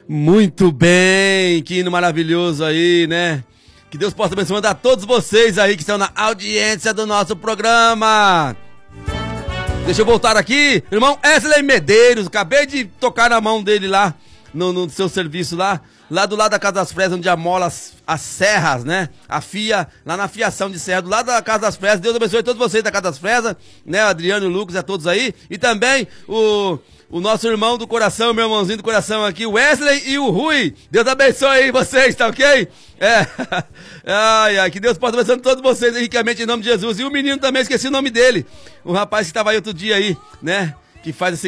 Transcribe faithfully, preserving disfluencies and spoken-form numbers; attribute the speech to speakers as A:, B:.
A: Muito bem, que hino maravilhoso aí, né? Que Deus possa abençoar a todos vocês aí que estão na audiência do nosso programa. Deixa eu voltar aqui, irmão Wesley Medeiros, acabei de tocar na mão dele lá, no, no seu serviço lá, lá do lado da Casa das Fresas, onde amola as, as serras, né? A fia, lá na fiação de serra, do lado da Casa das Fresas. Deus abençoe todos vocês da Casa das Fresas, né? Adriano, o Lucas, a todos aí. E também o... O nosso irmão do coração, meu irmãozinho do coração aqui, o Wesley e o Rui. Deus abençoe aí vocês, tá ok? É. Ai, ai, que Deus possa abençoar todos vocês ricamente em nome de Jesus. E o menino também, esqueci o nome dele. O rapaz que estava aí outro dia aí, né? Que faz esse